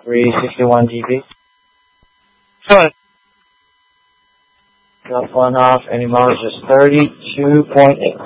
361 dB. Good. Drop one off, any mileage is 32.8.